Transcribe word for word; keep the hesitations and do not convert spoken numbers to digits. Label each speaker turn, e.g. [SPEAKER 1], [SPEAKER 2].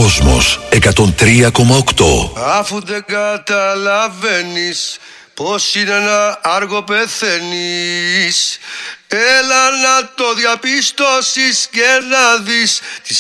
[SPEAKER 1] Κόσμος εκατόν τρία κόμμα οκτώ.
[SPEAKER 2] Αφού δεν καταλαβαίνεις πως είναι ένα άργο πεθαίνεις, έλα να το διαπιστώσεις και να δεις τη